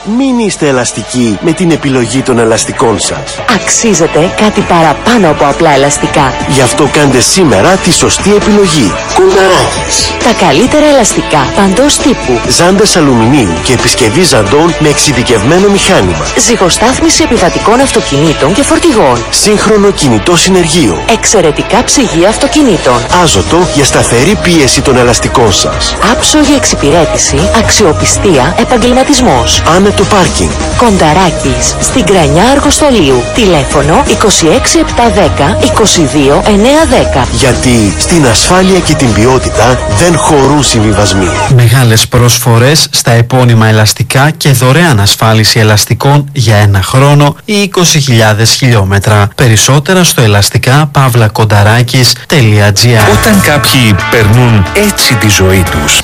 Μην είστε ελαστικοί με την επιλογή των ελαστικών σας. Αξίζετε κάτι παραπάνω από απλά ελαστικά. Γι' αυτό κάντε σήμερα τη σωστή επιλογή. Κονταράκης. Τα καλύτερα ελαστικά παντός τύπου. Ζάντες αλουμινίου και επισκευή ζαντών με εξειδικευμένο μηχάνημα. Ζυγοστάθμιση επιβατικών αυτοκινήτων και φορτηγών. Σύγχρονο κινητό συνεργείο. Εξαιρετικά ψυγεία αυτοκινήτων. Άζωτο για σταθερή πίεση των ελαστικών σας. Άψογη εξυπηρέτηση, αξιοπιστία, επαγγελματισμός. Άνετο πάρκινγκ. Κονταράκης, στην Κρανιά Αργοστολίου. Τηλέφωνο 26710 22910. Γιατί στην ασφάλεια και την ποιότητα δεν χωρούν συμβιβασμοί. Μεγάλες προσφορές στα επώνυμα ελαστικά και δωρεάν ασφάλιση ελαστικών για 1 χρόνο ή 20.000 χιλιόμετρα. Περισσότερα στο ελαστικά-κονταράκης.gr. Όταν κάποιοι περνούν έτσι τη ζωή τους,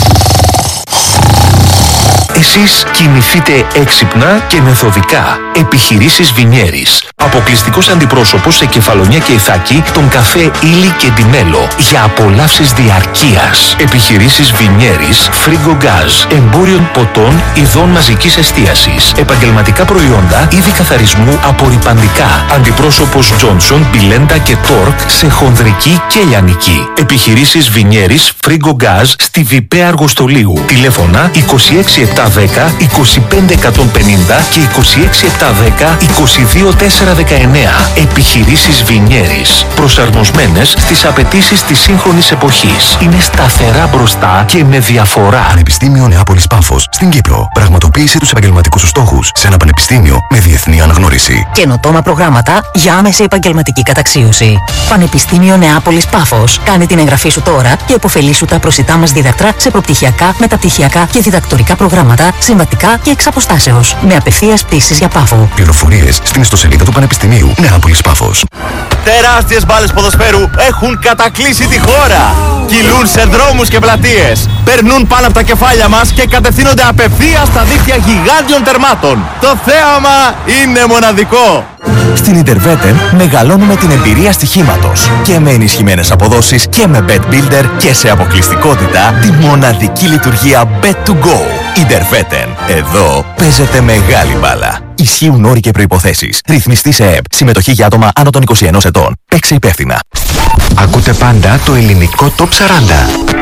εσείς κινηθείτε έξυπνα και μεθοδικά. Επιχειρήσεις Βινιέρης. Αποκλειστικός αντιπρόσωπος σε Κεφαλονιά και Ιθάκη, τον καφέ Ήλι και Ντιμέλο. Για απολαύσεις διαρκείας. Επιχειρήσεις Βινιέρης, Φρίγκο Γκάζ. Εμπόριων ποτών, ειδών μαζικής εστίασης. Επαγγελματικά προϊόντα, είδη καθαρισμού, απορρυπαντικά. Αντιπρόσωπος Τζόνσον, Μπιλέντα και Τόρκ σε χονδρική και λιανική. Επιχειρήσεις Βινιέρης, Φρίγκο Γκάζ στη Βιπέα Αργοστολίου. Τηλέφωνα 26710 25150 και 26710 22419. Επιχειρήσεις Βινιέρης. Προσαρμοσμένες στις απαιτήσεις της σύγχρονης εποχής. Είναι σταθερά μπροστά και με διαφορά. Πανεπιστήμιο Νεάπολης Πάφος στην Κύπρο. Πραγματοποίησε τους επαγγελματικούς σου στόχους σε ένα πανεπιστήμιο με διεθνή αναγνώριση. Καινοτόμα προγράμματα για άμεση επαγγελματική καταξίωση. Πανεπιστήμιο Νεάπολης Πάφος. Κάνε την εγγραφή σου τώρα και υποφελήσου τα προσιτά μας δίδακτρα σε προπτυχιακά, μεταπτυχιακά και διδακτορικά προγράμματα, συμβατικά και εξ αποστάσεως. Με απευθείας πτήσεις για Πάφο. Πληροφορίες στην ιστοσελίδα του Πανεπιστημίου Νεάπολης Πάφος. Τεράστιες μπάλες ποδοσφαίρου έχουν κατακλείσει τη χώρα. Κυλούν σε δρόμους και πλατείες. Περνούν πάνω από τα κεφάλια μας και κατευθύνονται απευθείας στα δίχτυα γιγάντιων τερμάτων. Το θέαμα είναι μοναδικό. Στην Ιντερβέτεν μεγαλώνουμε την εμπειρία στοιχήματος και με ενισχυμένες αποδόσεις και με Bet Builder και σε αποκλειστικότητα τη μοναδική λειτουργία Bet to Go. Ιντερβέτεν. Εδώ παίζεται μεγάλη μπάλα. Ισχύουν όροι και προϋποθέσεις. Ρυθμιστή σε ΕΠ. Συμμετοχή για άτομα άνω των 21 ετών. Παίξε υπεύθυνα. Ακούτε πάντα το ελληνικό Top 40.